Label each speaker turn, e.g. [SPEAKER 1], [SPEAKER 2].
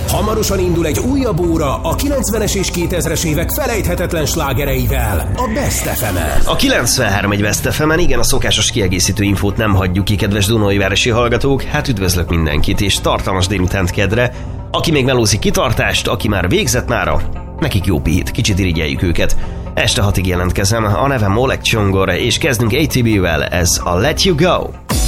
[SPEAKER 1] Hamarosan indul egy újabb óra a 90-es és 2000-es évek felejthetetlen slágereivel, a Best FM-en.
[SPEAKER 2] A 93 egy Best FM-en, igen, a szokásos kiegészítő infót nem hagyjuk ki, kedves Dunaújvárosi hallgatók. Hát üdvözlök mindenkit, és tartalmas délutánt kedre. Aki még melózik, kitartást, aki már végzett mára, nekik jó pihit, kicsit irigyeljük őket. Este 6-ig jelentkezem, a nevem Oleg Csongor, és kezdünk ATB-vel, ez a Let You Go.